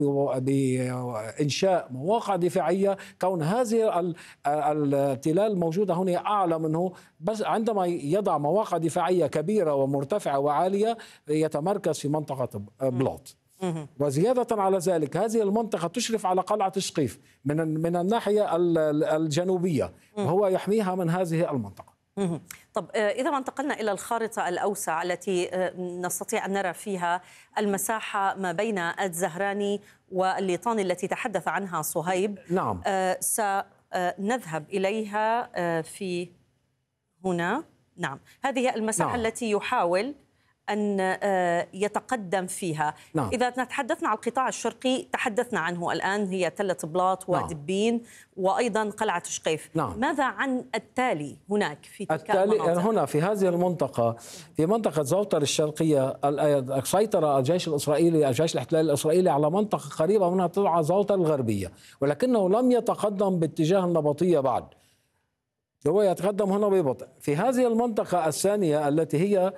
بإنشاء مواقع دفاعية، كون هذه التلال الموجودة هنا أعلى منه، بس عندما يضع مواقع دفاعية كبيرة ومرتفعة وعالية يتمركز في منطقة بلاط. وزيادة على ذلك هذه المنطقة تشرف على قلعة سقيف من الناحية الجنوبية، وهو يحميها من هذه المنطقة. طب إذا ما انتقلنا إلى الخارطة الأوسع التي نستطيع أن نرى فيها المساحة ما بين الزهراني والليطاني التي تحدث عنها صهيب. نعم. سنذهب إليها في هنا. نعم، هذه المساحة نعم. التي يحاول أن يتقدم فيها. نعم. إذا تحدثنا عن القطاع الشرقي تحدثنا عنه الآن، هي تلة بلاط ودبين. نعم. وأيضا قلعة سقيف. نعم. ماذا عن التالي هناك في تلك المناطق؟ هنا في هذه المنطقة، في منطقة زوطر الشرقية، سيطر الجيش الإسرائيلي، الجيش الاحتلالي الإسرائيلي على منطقة قريبة منها تدعى زوطر الغربية، ولكنه لم يتقدم باتجاه النبطية بعد، هو يتقدم هنا ببطء. في هذه المنطقة الثانية التي هي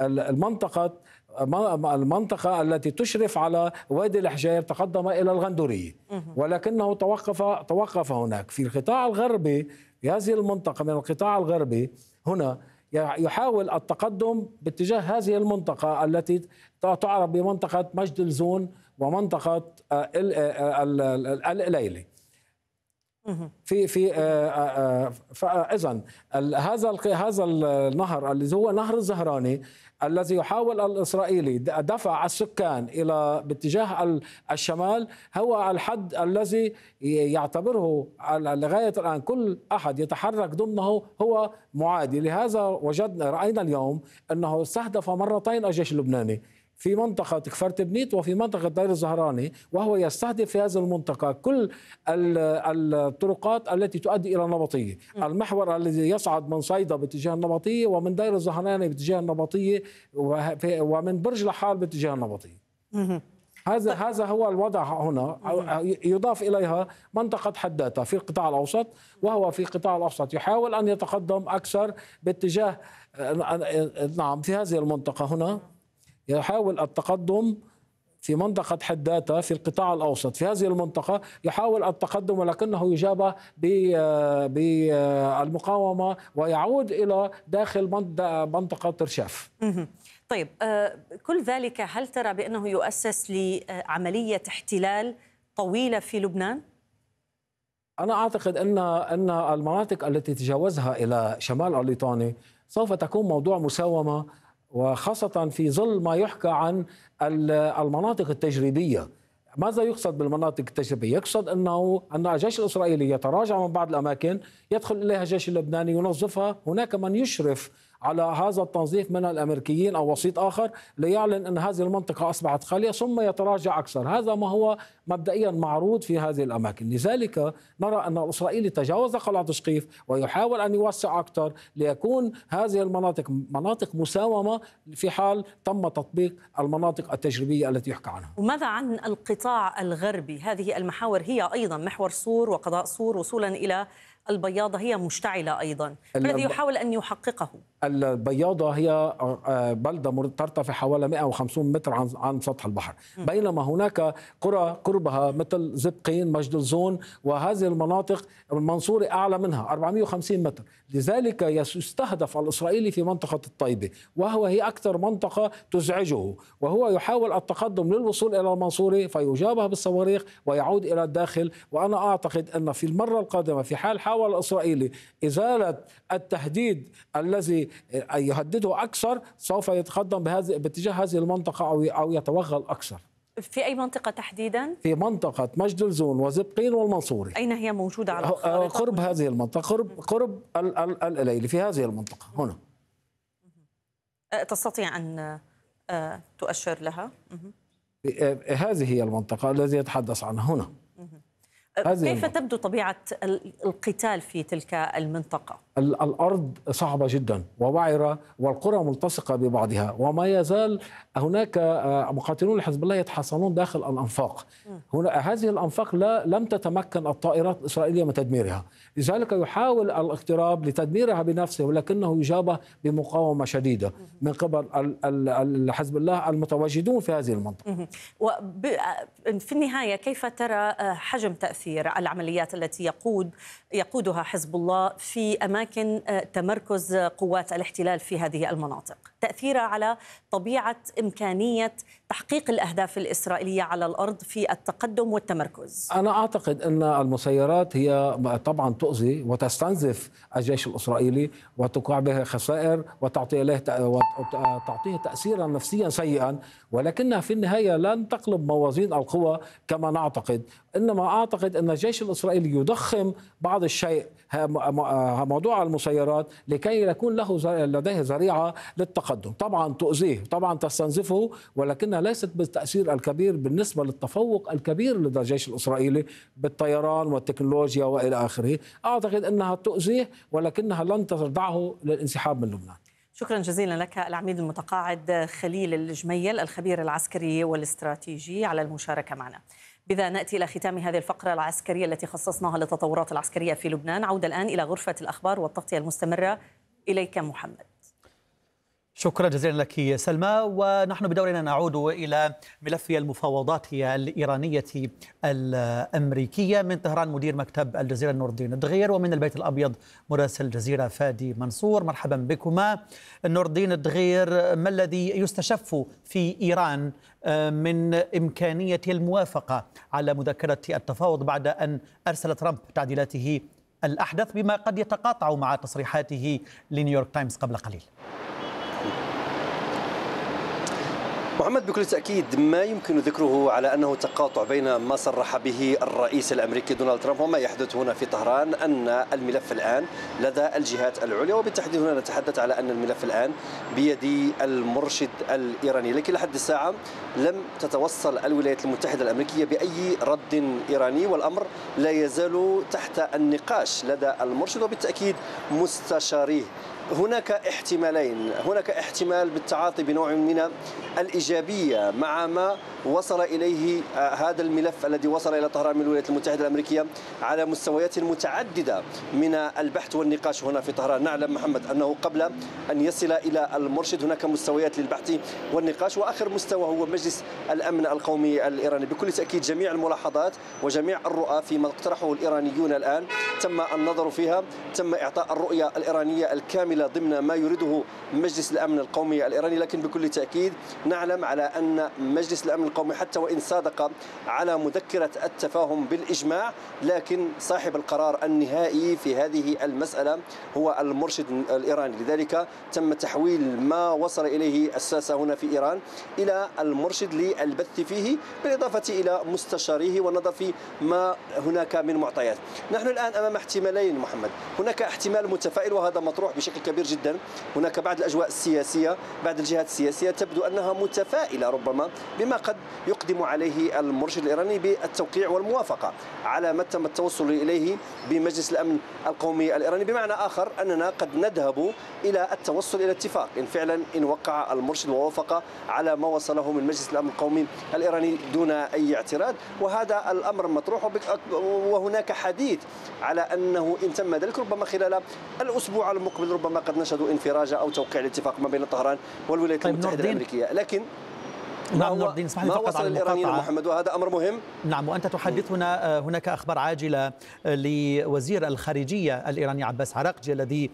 المنطقة التي تشرف على وادي الحجير، تقدم إلى الغندورية، ولكنه توقف هناك. في القطاع الغربي، في هذه المنطقة من القطاع الغربي هنا يحاول التقدم باتجاه هذه المنطقة التي تعرف بمنطقة مجد الزون ومنطقة الإليلي. فإذن هذا النهر اللي هو نهر الزهراني الذي يحاول الإسرائيلي دفع السكان إلى باتجاه الشمال، هو الحد الذي يعتبره لغاية الآن كل أحد يتحرك ضمنه هو معادي. لهذا رأينا اليوم أنه استهدف مرتين الجيش اللبناني في منطقة كفر تبنيت وفي منطقة دير الزهراني، وهو يستهدف في هذه المنطقة كل الطرقات التي تؤدي إلى النبطية. المحور الذي يصعد من صيدا باتجاه النبطية، ومن دير الزهراني باتجاه النبطية، ومن برج لحال باتجاه النبطية. هذا هو الوضع هنا. يضاف إليها منطقة حداثة في القطاع الأوسط، وهو في القطاع الأوسط يحاول أن يتقدم أكثر باتجاه نعم في هذه المنطقة هنا يحاول التقدم في منطقة حداثة في القطاع الأوسط. في هذه المنطقة يحاول التقدم، ولكنه يجابه بالمقاومة ويعود إلى داخل منطقة رشاف. طيب، كل ذلك هل ترى بأنه يؤسس لعملية احتلال طويلة في لبنان؟ أنا أعتقد أن المناطق التي تجاوزها إلى شمال الليطاني سوف تكون موضوع مساومة، وخاصة في ظل ما يحكى عن المناطق التجريبية. ماذا يقصد بالمناطق التجريبية؟ يقصد أن الجيش الإسرائيلي يتراجع من بعض الأماكن، يدخل إليها الجيش اللبناني ينظفها، هناك من يشرف على هذا التنظيف من الأمريكيين أو وسيط آخر ليعلن أن هذه المنطقة أصبحت خالية، ثم يتراجع أكثر. هذا ما هو مبدئيا معروض في هذه الأماكن. لذلك نرى أن الإسرائيلي تجاوز قلعة سقيف ويحاول أن يوسع أكثر ليكون هذه المناطق مناطق مساومة في حال تم تطبيق المناطق التجريبية التي يحكى عنها. وماذا عن القطاع الغربي؟ هذه المحاور هي أيضا محور صور وقضاء صور وصولا إلى البياضة، هي مشتعلة أيضا. الذي يحاول أن يحققه؟ البياضة هي بلدة ترتفع حوالي 150 متر عن سطح البحر، بينما هناك قرى قربها مثل زبقين، مجد الزون، وهذه المناطق المنصورة أعلى منها 450 متر. لذلك يستهدف الإسرائيلي في منطقة الطيبة، هي أكثر منطقة تزعجه، وهو يحاول التقدم للوصول إلى المنصورة فيجابه بالصواريخ ويعود إلى الداخل. وأنا أعتقد أن في المرة القادمة في حال حاول الإسرائيلي إزالة التهديد الذي يهدده أكثر سوف يتقدم باتجاه هذه المنطقة أو يتوغل أكثر. في أي منطقة تحديدا؟ في منطقة مجد الزون وزبقين والمنصوري. أين هي موجودة على الخارطة؟ قرب هذه المنطقة، قرب الإليلي، في هذه المنطقة هنا. تستطيع أن تؤشر لها؟ هذه هي المنطقة التي يتحدث عنها هنا. كيف تبدو طبيعة القتال في تلك المنطقة؟ الأرض صعبة جدا ووعرة والقرى ملتصقة ببعضها، وما يزال هناك مقاتلون لحزب الله يتحصنون داخل الأنفاق. هنا هذه الأنفاق لم تتمكن الطائرات الإسرائيلية من تدميرها، لذلك يحاول الاقتراب لتدميرها بنفسه، ولكنه يجابه بمقاومة شديدة من قبل حزب الله المتواجدون في هذه المنطقة. في النهاية كيف ترى حجم تأثير العمليات التي يقودها حزب الله في أماكن تمركز قوات الاحتلال في هذه المناطق، تأثيرها على طبيعة إمكانية تحقيق الأهداف الإسرائيلية على الأرض في التقدم والتمركز؟ أنا أعتقد أن المسيرات هي طبعا تؤذي وتستنزف الجيش الإسرائيلي وتوقع به خسائر وتعطيه تأثيرا نفسيا سيئا، ولكنها في النهاية لن تقلب موازين القوى كما نعتقد. إنما أعتقد أن الجيش الإسرائيلي يضخم بعض الشيء موضوع المسيرات لكي يكون لديه ذريعة للتقدم. طبعا تؤذيه، طبعا تستنزفه، ولكنها ليست بالتأثير الكبير بالنسبة للتفوق الكبير لدى الجيش الإسرائيلي بالطيران والتكنولوجيا وإلى آخره. أعتقد أنها تؤذيه ولكنها لن تدعه للانسحاب من لبنان. شكرا جزيلا لك العميد المتقاعد خليل الجميل الخبير العسكري والاستراتيجي على المشاركة معنا. بذا نأتي إلى ختام هذه الفقرة العسكرية التي خصصناها للتطورات العسكرية في لبنان. عودة الآن إلى غرفة الأخبار والتغطية المستمرة. إليك محمد. شكرا جزيلا لك سلمى، ونحن بدورنا نعود إلى ملف المفاوضات الإيرانية الأمريكية. من طهران مدير مكتب الجزيرة نور الدين الدغير، ومن البيت الأبيض مراسل الجزيرة فادي منصور. مرحبا بكما. نور الدين الدغير، ما الذي يستشف في إيران من إمكانية الموافقة على مذكرة التفاوض بعد أن أرسل ترامب تعديلاته الأحدث بما قد يتقاطع مع تصريحاته لنيويورك تايمز قبل قليل؟ محمد، بكل تأكيد ما يمكن ذكره على أنه تقاطع بين ما صرح به الرئيس الأمريكي دونالد ترامب وما يحدث هنا في طهران، أن الملف الآن لدى الجهات العليا، وبالتحديد هنا نتحدث على أن الملف الآن بيد المرشد الإيراني. لكن لحد الساعة لم تتوصل الولايات المتحدة الأمريكية بأي رد إيراني، والأمر لا يزال تحت النقاش لدى المرشد وبالتأكيد مستشاريه. هناك احتمالين، هناك احتمال بالتعاطي بنوع من الإيجابية مع ما وصل إليه هذا الملف الذي وصل إلى طهران من الولايات المتحدة الأمريكية على مستويات متعددة من البحث والنقاش هنا في طهران. نعلم محمد أنه قبل أن يصل إلى المرشد هناك مستويات للبحث والنقاش، وآخر مستوى هو مجلس الأمن القومي الإيراني. بكل تأكيد جميع الملاحظات وجميع الرؤى فيما اقترحه الإيرانيون الآن تم النظر فيها، تم إعطاء الرؤية الإيرانية الكاملة ضمن ما يريده مجلس الأمن القومي الإيراني. لكن بكل تأكيد نعلم على أن مجلس الأمن القومي حتى وإن صادق على مذكرة التفاهم بالإجماع، لكن صاحب القرار النهائي في هذه المسألة هو المرشد الإيراني. لذلك تم تحويل ما وصل إليه الساسة هنا في إيران إلى المرشد للبث فيه، بالإضافة إلى مستشاريه والنظر في ما هناك من معطيات. نحن الآن أمام احتمالين محمد. هناك احتمال متفائل وهذا مطروح بشكل كبير جدا. هناك بعض الأجواء السياسية، بعض الجهات السياسية تبدو أنها متفائلة ربما بما قد يقدم عليه المرشد الإيراني بالتوقيع والموافقة على ما تم التوصل إليه بمجلس الأمن القومي الإيراني. بمعنى آخر أننا قد نذهب إلى التوصل إلى اتفاق إن فعلا إن وقع المرشد ووافق على ما وصله من مجلس الأمن القومي الإيراني دون أي اعتراض، وهذا الأمر مطروح. وهناك حديث على أنه إن تم ذلك ربما خلال الأسبوع المقبل ربما قد نشهد انفراج أو توقيع الاتفاق ما بين طهران والولايات المتحدة الأمريكية. لكن نعم نور الدين، اسمح لي فقط على المقاطعة محمد، وهذا أمر مهم. نعم، وأنت تحدثنا هناك أخبار عاجلة لوزير الخارجية الإيراني عباس عراقجي الذي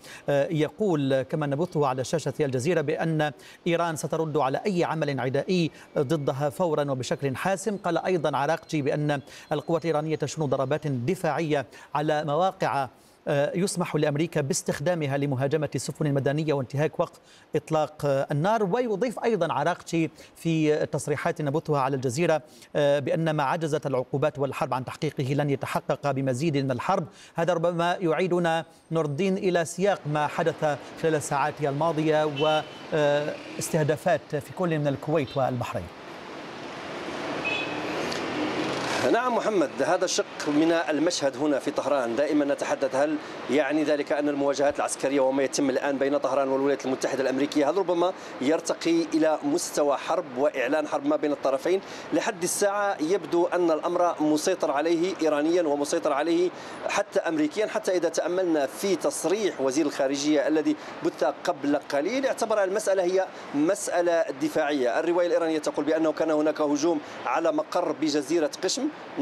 يقول كما نبثه على شاشة الجزيرة بأن إيران سترد على أي عمل عدائي ضدها فورا وبشكل حاسم. قال أيضا عراقجي بأن القوات الإيرانية تشن ضربات دفاعية على مواقع يسمح لأمريكا باستخدامها لمهاجمة السفن المدنية وانتهاك وقف إطلاق النار. ويضيف أيضا عراقجي في تصريحات نبثها على الجزيرة بأن ما عجزت العقوبات والحرب عن تحقيقه لن يتحقق بمزيد من الحرب. هذا ربما يعيدنا نور الدين إلى سياق ما حدث خلال الساعات الماضية واستهدافات في كل من الكويت والبحرين. نعم محمد، هذا شق من المشهد هنا في طهران. دائما نتحدث هل يعني ذلك أن المواجهات العسكرية وما يتم الآن بين طهران والولايات المتحدة الأمريكية هل ربما يرتقي إلى مستوى حرب وإعلان حرب ما بين الطرفين؟ لحد الساعة يبدو أن الأمر مسيطر عليه إيرانيا ومسيطر عليه حتى أمريكيا، حتى إذا تأملنا في تصريح وزير الخارجية الذي بث قبل قليل اعتبر المسألة هي مسألة دفاعية. الرواية الإيرانية تقول بأنه كان هناك هجوم على مقر بجزيرة قشم.